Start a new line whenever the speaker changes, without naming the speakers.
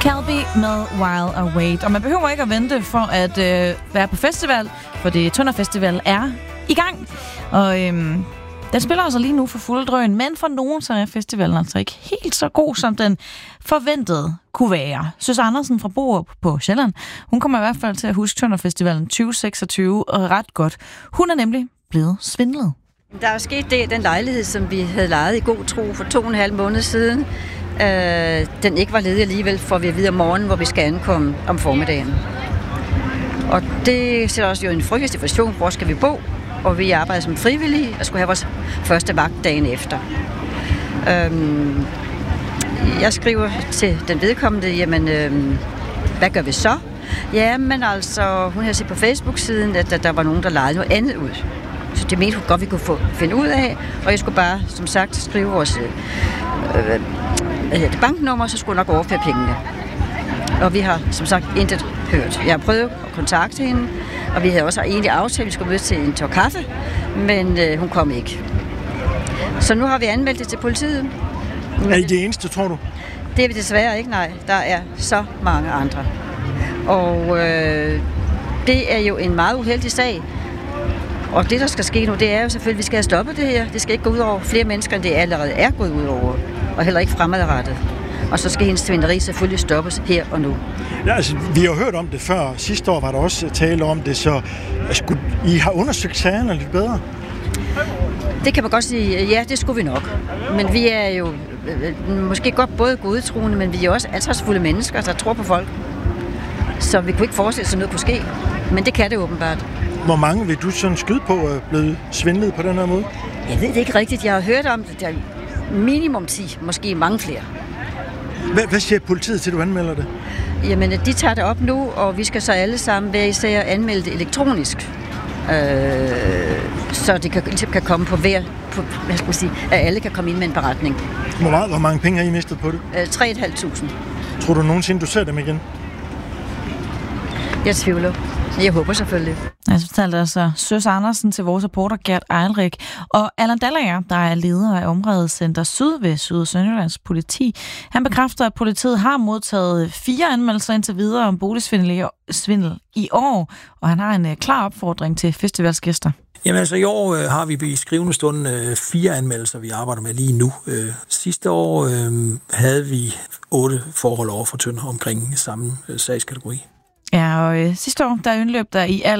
Calby med While I Wait. Og man behøver ikke at vente for at være på festival, for det Tønder Festival er i gang. Og den spiller altså lige nu for fuld drøn, men for nogen så er festivalen altså ikke helt så god, som den forventede kunne være. Søs Andersen fra Borup på Sjælland, hun kommer i hvert fald til at huske Tønder Festivalen 2026 og ret godt. Hun er nemlig blevet svindlet.
Der er sket det, den lejlighed, som vi havde lejet i god tro for 2,5 måneder siden. Den ikke var ledig alligevel, får vi at vide om morgenen, hvor vi skal ankomme om formiddagen. Og det sætter os jo i en frygtelig situation, hvor skal vi bo? Og vi arbejder som frivillige og skulle have vores første vagt dagen efter. Jeg skriver til den vedkommende, jamen, hvad gør vi så? Ja, men altså, hun har set på Facebook-siden, at der var nogen, der lejede noget andet ud. Så det mente hun godt, vi kunne finde ud af. Og jeg skulle bare, som sagt, skrive vores banknummer, så skulle jeg nok overføre pengene. Og vi har, som sagt, intet hørt. Jeg har prøvet at kontakte hende, og vi havde også egentlig aftalt, at vi skulle mødes til en tår kaffe, men hun kom ikke. Så nu har vi anmeldt det til politiet.
Er I det eneste, tror du?
Det er vi desværre ikke, nej. Der er så mange andre. Og det er jo en meget uheldig sag. Og det, der skal ske nu, det er jo selvfølgelig, at vi skal have stoppet det her. Det skal ikke gå ud over flere mennesker, end det allerede er gået ud over. Og heller ikke fremadrettet. Og så skal hendes svinderi selvfølgelig stoppes her og nu.
Ja, altså, vi har hørt om det før. Sidste år var der også tale om det, så I har undersøgt sagerne lidt bedre?
Det kan man godt sige, ja, det skulle vi nok. Men vi er jo måske godt både godtroende, men vi er også ansvarsfulde mennesker, der tror på folk. Så vi kunne ikke forestille os, at noget kunne ske. Men det kan det åbenbart.
Hvor mange vil du sådan skyde på at blive svindlet på den her måde?
Jeg ved det ikke rigtigt. Jeg har hørt om det. Der er minimum 10, måske mange flere.
Hvad siger politiet til, du anmelder det?
Jamen, de tager det op nu, og vi skal så alle sammen hver især anmelde det elektronisk. Så det kan komme på hvad skal man sige, at alle kan komme ind med en beretning.
Hvor mange penge har I mistet på det?
3.500.
Tror du nogensinde, du ser dem igen?
Jeg tvivler. Jeg håber selvfølgelig.
Jeg fortalte altså Søs Andersen til vores reporter Gert Eilrik. Og Allan Dallager, der er leder af områdecenter Syd ved Syd- og Sønderjyllands politi, han bekræfter, at politiet har modtaget 4 anmeldelser indtil videre om boligsvindel i år, og han har en klar opfordring til festivalsgæster.
Jamen altså i år har vi i skrivende stund 4 anmeldelser, vi arbejder med lige nu. Sidste år havde vi 8 forhold over for Tønder omkring samme sagskategori.
Ja, og sidste år, der indløb der i alt